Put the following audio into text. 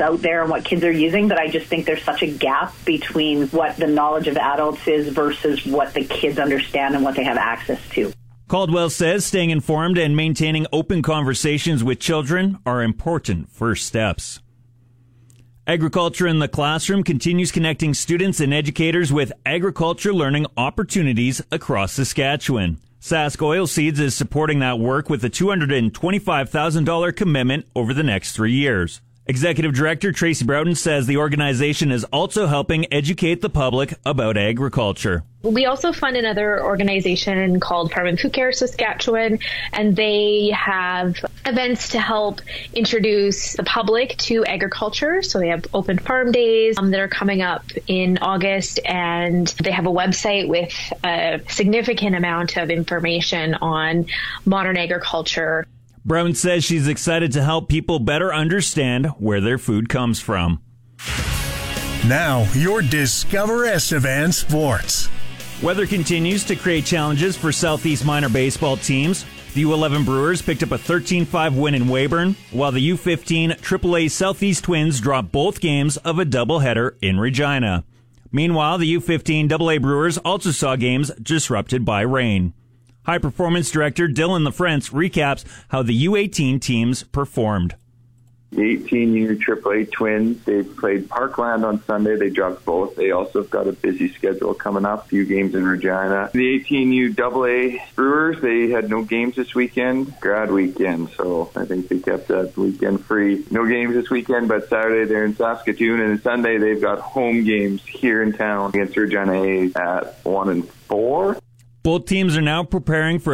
out there and what kids are using, but I just think there's such a gap between what the knowledge of adults is versus what the kids understand and what they have access to. Caldwell says staying informed and maintaining open conversations with children are important first steps. Agriculture in the Classroom continues connecting students and educators with agriculture learning opportunities across Saskatchewan. Sask Oilseeds is supporting that work with a $225,000 commitment over the next 3 years. Executive Director Tracy Broughton says the organization is also helping educate the public about agriculture. We also fund another organization called Farm and Food Care Saskatchewan, and they have events to help introduce the public to agriculture. So they have open farm days that are coming up in August, and they have a website with a significant amount of information on modern agriculture. Brown says she's excited to help people better understand where their food comes from. Now, your Discover Estevan Sports. Weather continues to create challenges for Southeast minor baseball teams. The U11 Brewers picked up a 13-5 win in Weyburn, while the U15 AAA Southeast Twins dropped both games of a doubleheader in Regina. Meanwhile, the U15 AA Brewers also saw games disrupted by rain. High Performance Director Dylan LaFrance recaps how the U18 teams performed. The 18U AAA Twins, they played Parkland on Sunday. They dropped both. They also have got a busy schedule coming up, a few games in Regina. The 18U AA Brewers, they had no games this weekend, grad weekend, so I think they kept that weekend free. No games this weekend, but Saturday they're in Saskatoon, and Sunday they've got home games here in town against Regina A at 1 and 4. Both teams are now preparing for